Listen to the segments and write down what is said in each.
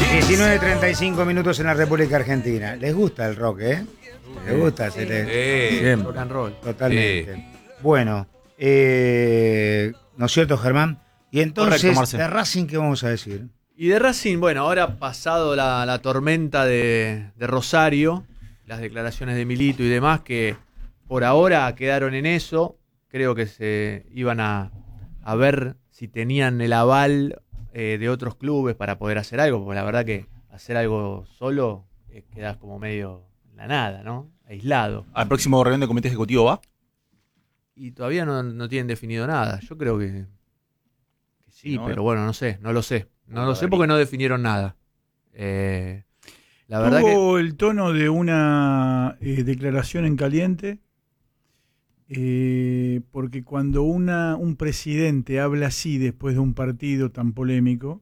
19:35 minutos en la República Argentina. ¿Les gusta el rock, eh? ¿Les gusta? Rock and roll. Totalmente. Bueno, ¿no es cierto, Germán? Y entonces, Correcto, de Racing, ¿qué vamos a decir? Y de Racing, bueno, ahora pasado la tormenta de Rosario, las declaraciones de Milito y demás, que por ahora quedaron en eso, creo que se iban a ver si tenían el aval de otros clubes para poder hacer algo, porque la verdad que hacer algo solo quedas como medio en la nada, ¿no? Aislado. ¿Al próximo reunión de comité ejecutivo va? Y todavía no tienen definido nada. Yo creo que sí, no, pero bueno, no sé, no lo sé. No lo sé ver. porque no definieron nada. La verdad Tuvo el tono de una declaración en caliente, porque cuando un presidente habla así después de un partido tan polémico,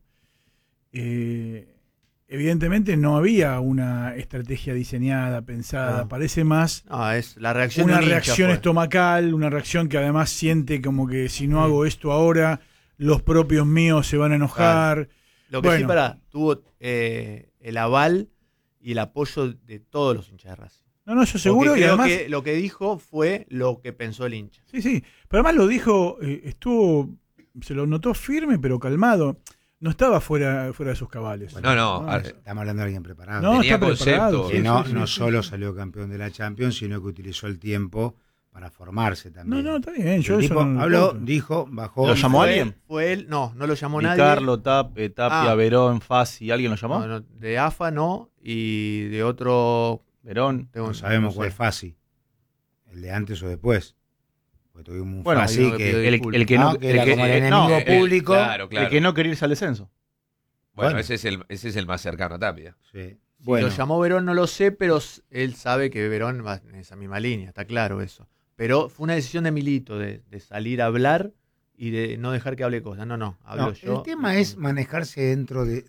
evidentemente no había una estrategia diseñada, pensada. No. Parece más es la reacción una de un hincha, reacción fue. estomacal, una reacción que además siente como que si no hago esto ahora, los propios míos se van a enojar. Lo que Bueno. sí tuvo el aval y el apoyo de todos los hinchas de Racing. No, yo seguro. Porque Y creo además, que lo que dijo fue lo que pensó el hincha. sí. Pero además lo dijo, se lo notó firme pero calmado. No estaba fuera de sus cabales. Bueno, estamos hablando de alguien preparado. No, tenía está preparado. Que Sí, no, sí, no sí. solo salió campeón de la Champions, sino que utilizó el tiempo para formarse también. No, está bien. Yo El eso tipo no lo habló, discuto. dijo, bajó. ¿Lo llamó Fue- alguien? Fue él, no lo llamó Di nadie. Carlo, Tapia, Verón, Fassi, ¿alguien lo llamó? No, de AFA no, y de otro... Verón. No sabemos sé. cuál Fassi. ¿El de antes o después? Porque tuvimos un Bueno, Fassi hay uno que que, pidió El que no, que era como el enemigo no, público. Claro. el que no quería irse al descenso. Bueno, Bueno. ese es el más cercano a Tapia. Sí. Si Bueno, lo llamó Verón no lo sé, pero él sabe que Verón va en esa misma línea, está claro eso. Pero fue una decisión de Milito de salir a hablar y de no dejar que hable cosas. No, hablo no, yo. el tema es manejarse dentro de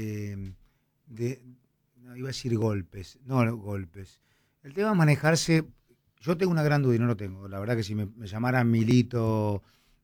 no iba a decir golpes, no golpes. El tema es manejarse. Yo tengo una gran duda y no lo tengo. La verdad que si me llamaran Milito,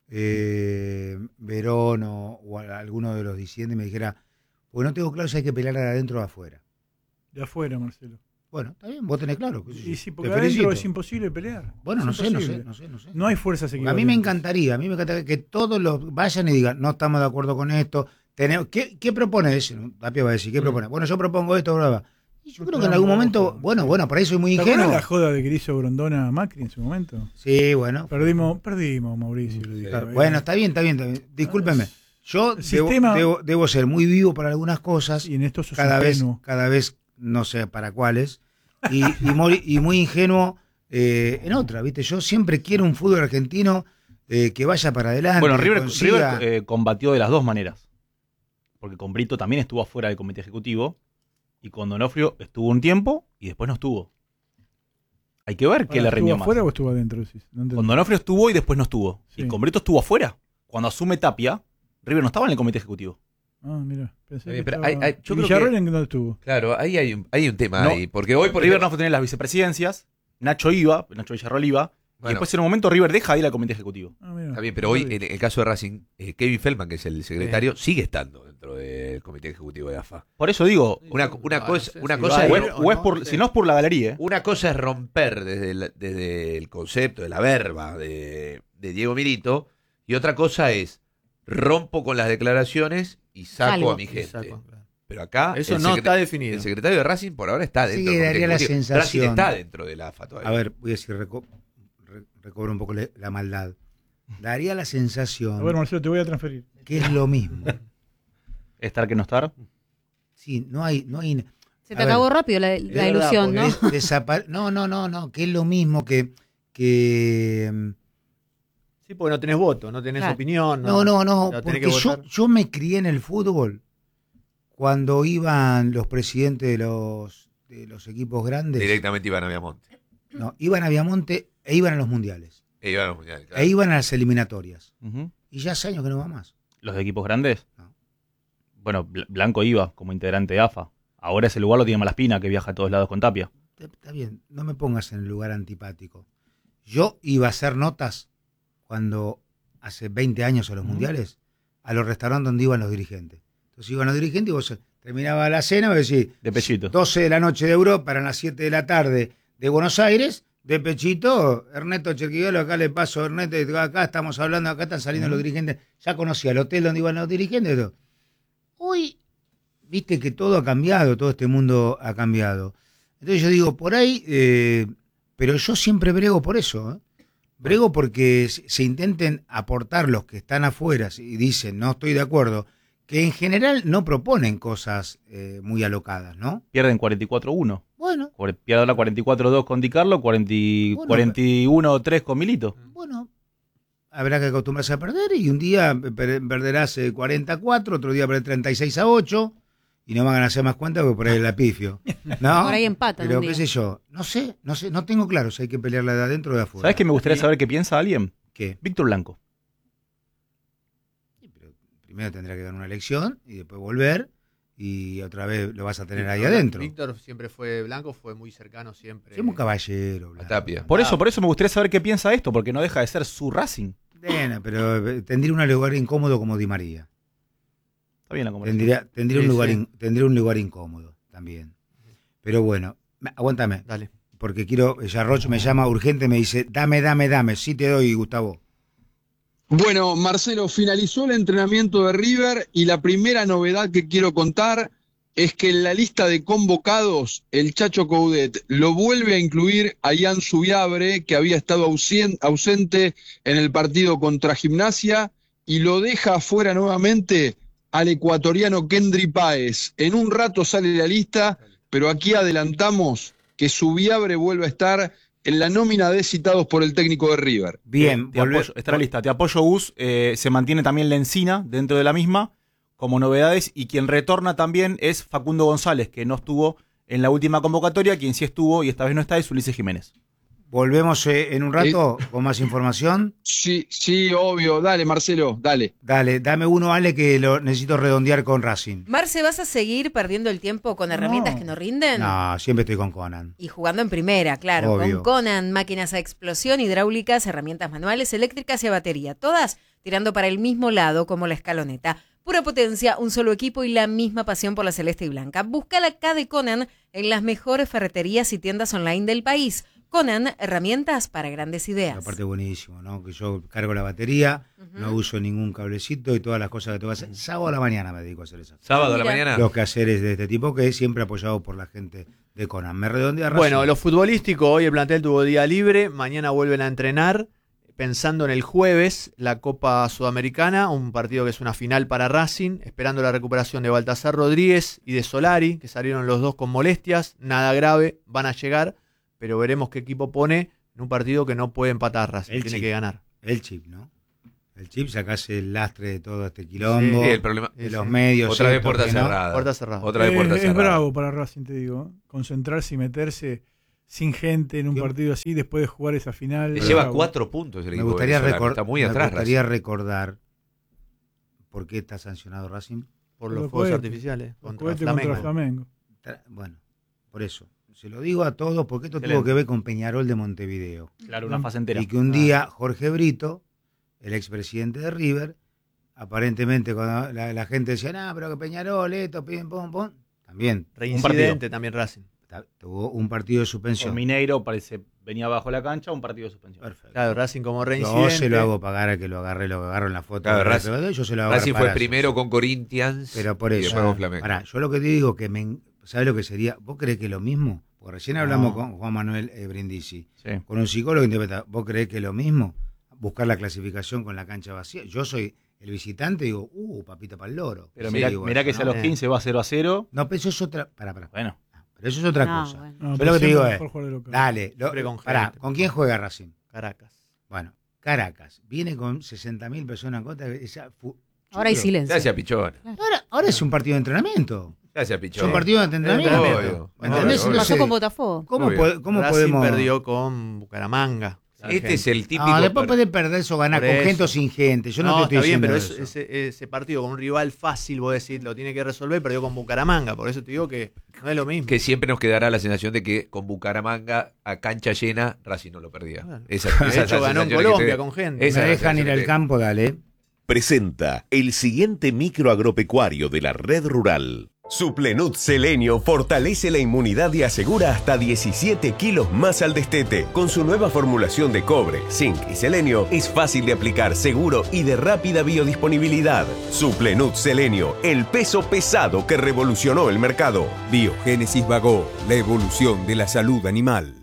Verón o alguno de los disidentes y me dijera, pues no tengo claro si hay que pelear adentro o afuera. De afuera, Marcelo. Bueno, está bien, vos tenés claro. Y sí, porque Te adentro felicito. es imposible pelear. Bueno, Es no sé. imposible. No hay fuerzas Porque equivalentes. a mí me encantaría que todos los vayan y digan, no estamos de acuerdo con esto. ¿Qué propone? Tapia va a decir, ¿qué propone? Bueno, yo propongo esto, bla, bla. Y yo creo que en algún momento, bueno, por ahí soy muy ¿Te acuerdas ingenuo. la joda de que le hizo Grondona a Macri en su momento? Sí, bueno. Perdimos, Mauricio. Lo dijo. Bueno, está bien. Discúlpeme. Yo El sistema- debo ser muy vivo para algunas cosas, Y en esto sos cada ingenuo. vez no sé para cuáles, y muy ingenuo en otra, ¿viste? Yo siempre quiero un fútbol argentino que vaya para adelante. Bueno, que River consiga- combatió de las dos maneras. Porque con Brito también estuvo afuera del comité ejecutivo. Y con Donofrio estuvo un tiempo y después no estuvo. Hay que ver qué le rindió ¿Estuvo más. afuera o estuvo adentro? Decís? No entendí. Con Donofrio estuvo y después no estuvo. Sí. Y con Brito estuvo afuera. Cuando asume Tapia, River no estaba en el comité ejecutivo. Ah, mira. Pensé Está bien, que pero estaba... yo creo Villarroel que- en dónde estuvo. Claro, ahí hay un tema No, ahí. Porque hoy, por River ejemplo, no fue a tener las vicepresidencias. Nacho Villarroel iba. Y Bueno. después en un momento River deja de ir al comité ejecutivo. Ah, mira. está bien, pero hoy en el caso de Racing, Kevin Feldman, que es el secretario, sigue estando dentro del comité ejecutivo de AFA. Por eso digo, Una No cosa sé una si cosa va a es o ir es- o o es no, por, no sé. si no es por la galería, Una cosa es romper desde el concepto de la verba de Diego Milito, y otra cosa es rompo con las declaraciones y saco Salgo. a mi gente. Exacto, claro. Pero acá Eso el no secre- está definido. El secretario de Racing por ahora está Sí, dentro del comité daría la ejecutivo. Racing sensación- está dentro de la AFA todavía. A ver, voy a decir, recobro un poco la maldad. Daría la sensación A ver, Marcelo, te voy a transferir. que es lo mismo. estar que no estar. Sí, no hay Se A te ver, acabó rápido la verdad, ilusión, ¿no? No, que es lo mismo que Sí, porque no tenés voto, no tenés Claro. opinión. no, la tenés porque que votar. yo me crié en el fútbol cuando iban los presidentes de los equipos grandes, Directamente iban a Viamonte. no, iban a Viamonte e iban a los mundiales, Iban a los mundiales, claro. e iban a las eliminatorias, Ujú. y ya hace años que no va más. Los de equipos grandes. No. Bueno, Blanco iba como integrante de AFA. Ahora ese lugar lo tiene Malaspina, que viaja a todos lados con Tapia. Está bien, no me pongas en el lugar antipático. Yo iba a hacer notas cuando hace 20 años a los mundiales, a los restaurantes donde iban los dirigentes. Entonces iban los dirigentes y vos terminaba la cena, voy a decir, De pechito. 12 de la noche de Europa, eran las 7 de la tarde de Buenos Aires, de pechito, Ernesto Cherquivelo, acá le paso, Ernesto, acá estamos hablando, acá están saliendo los dirigentes, ya conocía el hotel donde iban los dirigentes, todo. Hoy, viste que todo ha cambiado, todo este mundo ha cambiado. Entonces yo digo, por ahí, pero yo siempre brego por eso, ¿eh? Brego porque se intenten aportar los que están afuera y dicen, no estoy de acuerdo, que en general no proponen cosas muy alocadas, ¿no? Pierden 44-1. Bueno, Pierde ahora 44-2 con Di Carlo, 41-3 con Milito. bueno, habrá que acostumbrarse a perder y un día perderás 44, otro día perder 36-8 y no van a hacer más cuenta porque por ahí la pifio. ¿No? Por ahí empatan Pero un qué día. sé yo, no sé, no tengo claro si hay que pelearla de adentro o de afuera. ¿Sabes qué me gustaría saber qué piensa alguien? ¿Qué? Víctor Blanco. Pero primero tendrá que dar una elección y después volver y otra vez lo vas a tener ahí adentro. Víctor siempre fue blanco, fue muy cercano siempre. Somos caballero. A Blanco. Tapia. Por eso me gustaría saber qué piensa esto, porque no deja de ser su Racing. Bueno, pero tendría un lugar incómodo como Di María. Está bien la conversación. Tendría Sí, tendría un lugar incómodo también. Pero bueno, aguántame, Dale. porque quiero, Roche me llama urgente, me dice, dame, sí te doy, Gustavo. Bueno, Marcelo, finalizó el entrenamiento de River y la primera novedad que quiero contar es que en la lista de convocados el Chacho Coudet lo vuelve a incluir a Ian Subiabre, que había estado ausente en el partido contra Gimnasia, y lo deja afuera nuevamente al ecuatoriano Kendry Páez. En un rato sale la lista, pero aquí adelantamos que Subiabre vuelve a estar en la nómina de citados por el técnico de River. Bien, Te apoyo, está la lista. Te apoyo, Gus. Se mantiene también la Encina dentro de la misma como novedades, y quien retorna también es Facundo González, que no estuvo en la última convocatoria. Quien sí estuvo y esta vez no está es Ulises Jiménez. Volvemos en un rato con más información. Sí, obvio. Dale, Marcelo, dale. Dale, dame uno, Ale, que lo necesito redondear con Racing. Marce, ¿vas a seguir perdiendo el tiempo con herramientas que no rinden? No, siempre estoy con Conan. Y jugando en primera, claro, Obvio. con Conan, máquinas a explosión, hidráulicas, herramientas manuales, eléctricas y a batería, todas tirando para el mismo lado como la escaloneta. Pura potencia, un solo equipo y la misma pasión por la celeste y blanca. Busca la K de Conan en las mejores ferreterías y tiendas online del país. Conan, herramientas para grandes ideas. Aparte buenísimo, ¿no? Que yo cargo la batería, no uso ningún cablecito y todas las cosas que tengo que hacer. Sábado a la mañana me dedico a hacer eso. Sábado a la Mira. mañana. Los quehaceres de este tipo, que es siempre apoyado por la gente de Conan. Me redondea Racing. Bueno, lo futbolístico, hoy el plantel tuvo día libre, mañana vuelven a entrenar, pensando en el jueves, la Copa Sudamericana, un partido que es una final para Racing, esperando la recuperación de Baltasar Rodríguez y de Solari, que salieron los dos con molestias, nada grave, van a llegar, pero veremos qué equipo pone en un partido que no puede empatar Racing, tiene que ganar. El chip, ¿no? El chip sacase el lastre de todo este quilombo, Sí, el problema. de los medios. Otra vez esto, puerta que no. cerrada. Puerta cerrada. Otra vez puerta Es cerrada. bravo para Racing, te digo. Concentrarse y meterse sin gente en un Yo- partido así después de jugar esa final. Le Es lleva bravo. 4 puntos el Me equipo gustaría, venezolano. Está muy atrás. recordar por qué está sancionado Racing. Por Los los fuegos cohetes. artificiales Los contra cohetes Flamengo. contra Flamengo. Bueno, por eso. Se lo digo a todos porque esto tuvo Excelente. que ver con Peñarol de Montevideo. Claro, una fase entera. Y que un día Jorge Brito, el expresidente de River, aparentemente cuando la gente decía, pero que Peñarol, esto, pim, pum, pum, también Reincidente también Racing. tuvo un partido de Con suspensión. Mineiro venía bajo la cancha, un partido de suspensión. Perfecto. Claro, Racing como reincidente. Yo se lo hago pagar a que lo agarro en la foto. Claro, Racing- yo se lo hago Racing agarrar fue para primero eso. con Corinthians. Pero por y eso. después con Flamengo. Pará, yo lo que te digo que ¿sabes lo que sería? ¿Vos creés que es lo mismo? Porque recién hablamos con Juan Manuel Brindisi, Sí. con un psicólogo que interpreta. ¿Vos creés que es lo mismo? Buscar la clasificación con la cancha vacía. Yo soy el visitante y digo, papita para el loro. Pero Sí, mirá, digo mirá eso, que si a ¿no? los 15 va 0-0. No, pero eso es otra. Pará. Bueno, Pero eso es otra No, cosa. bueno. No, Yo pero lo que te siempre digo mejor es, jugar de local. dale, Siempre con pará, gente. ¿con quién juega Racing? Caracas. Bueno, Caracas. Viene con 60.000 personas en contra. Ahora hay silencio. Gracias, Pichón. Ahora es un partido de entrenamiento. Gracias, Es Pichón. un partido de entrenamiento. Obvio. ¿Me entendés? Obvio. Entonces, Pasó con Botafogo. ¿Cómo, Obvio. cómo Racing podemos...? perdió con Bucaramanga. Este es el típico. No, después puede perder o ganar Por con eso. gente o sin gente. Yo no, te estoy está bien, diciendo pero eso. ese partido con un rival fácil, vos decís, lo tiene que resolver, perdió con Bucaramanga. Por eso te digo que no es lo mismo. Que siempre nos quedará la sensación de que con Bucaramanga a cancha llena, Racing no lo perdía. Claro. Esa De es la hecho, ganó en sensación que Colombia te- con gente. esa Me es la dejan ir sensación al que te- campo, dale. Presenta el siguiente micro agropecuario de la red rural. Suplenut Selenio fortalece la inmunidad y asegura hasta 17 kilos más al destete. Con su nueva formulación de cobre, zinc y selenio, es fácil de aplicar, seguro y de rápida biodisponibilidad. Suplenut Selenio, el peso pesado que revolucionó el mercado. Biogénesis Bagó, la evolución de la salud animal.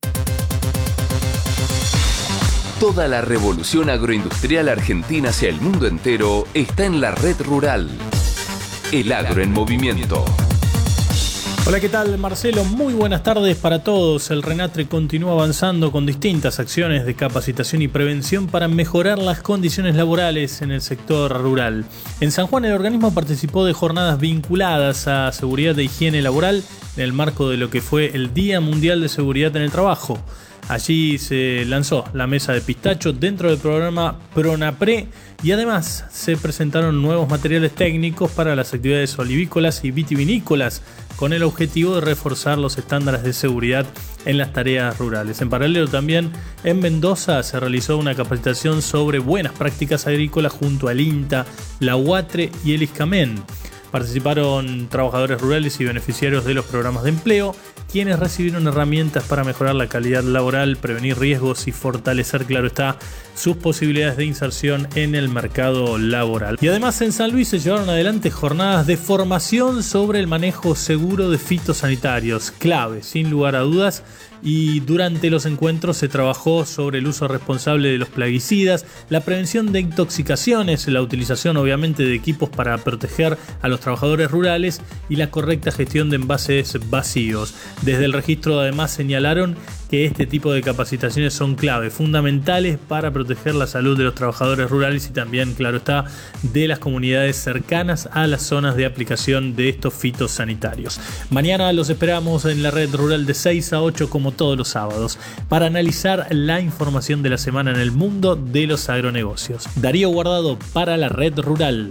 Toda la revolución agroindustrial argentina hacia el mundo entero está en la red rural. El agro en movimiento. Hola, ¿qué tal? Marcelo, muy buenas tardes para todos. El RENATRE continúa avanzando con distintas acciones de capacitación y prevención para mejorar las condiciones laborales en el sector rural. En San Juan, el organismo participó de jornadas vinculadas a seguridad e higiene laboral en el marco de lo que fue el Día Mundial de Seguridad en el Trabajo. Allí se lanzó la mesa de pistacho dentro del programa PRONAPRE y además se presentaron nuevos materiales técnicos para las actividades olivícolas y vitivinícolas con el objetivo de reforzar los estándares de seguridad en las tareas rurales. En paralelo también en Mendoza se realizó una capacitación sobre buenas prácticas agrícolas junto al INTA, la UATRE y el ISCAMEN. Participaron trabajadores rurales y beneficiarios de los programas de empleo, quienes recibieron herramientas para mejorar la calidad laboral, prevenir riesgos y fortalecer, claro está, sus posibilidades de inserción en el mercado laboral. Y además en San Luis se llevaron adelante jornadas de formación sobre el manejo seguro de fitosanitarios, clave, sin lugar a dudas. Y durante los encuentros se trabajó sobre el uso responsable de los plaguicidas, la prevención de intoxicaciones, la utilización obviamente de equipos para proteger a los trabajadores rurales y la correcta gestión de envases vacíos. Desde el registro además señalaron que este tipo de capacitaciones son clave, fundamentales para proteger la salud de los trabajadores rurales y también, claro está, de las comunidades cercanas a las zonas de aplicación de estos fitosanitarios. Mañana los esperamos en la red rural de 6 a 8 como todos los sábados para analizar la información de la semana en el mundo de los agronegocios. Darío Guardado para la red rural.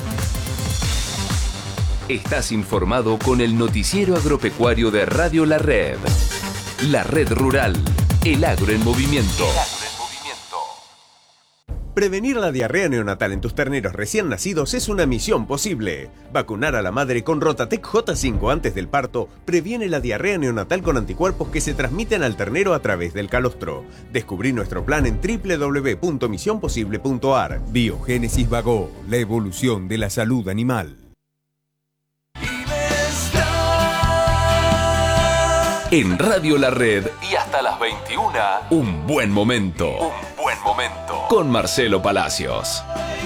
Estás informado con el noticiero agropecuario de Radio La Red. La red rural, el agro en movimiento. Prevenir la diarrea neonatal en tus terneros recién nacidos es una misión posible. Vacunar a la madre con Rotatec J5 antes del parto previene la diarrea neonatal con anticuerpos que se transmiten al ternero a través del calostro. Descubrí nuestro plan en www.misionposible.ar. Biogénesis Bagó, la evolución de la salud animal. En Radio La Red y hasta las 21, un buen momento. Un buen momento. Con Marcelo Palacios.